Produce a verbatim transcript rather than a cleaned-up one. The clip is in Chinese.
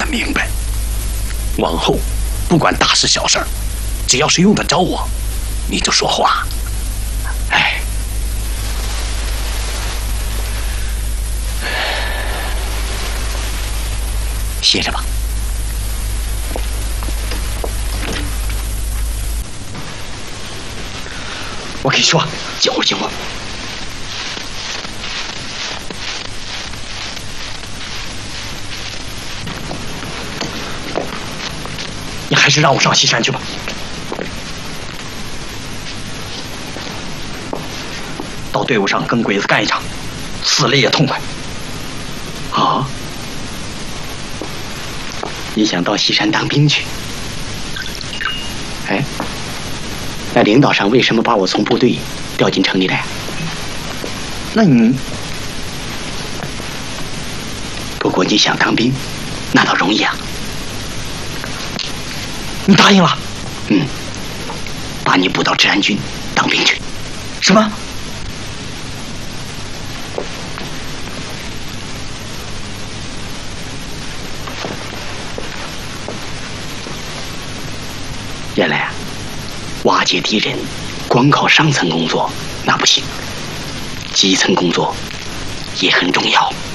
明白，往后不管大事小事儿，只要是用得着我，你就说话。哎，歇着吧。我跟你说，叫我叫我。你还是让我上西山去吧。到队伍上跟鬼子干一场，死了也痛快。啊？你想到西山当兵去？哎，那领导上为什么把我从部队调进城里来？那你……不过你想当兵，那倒容易啊。你答应了？嗯，把你补到治安军当兵去。什么？原来啊，瓦解敌人光靠上层工作那不行，基层工作也很重要。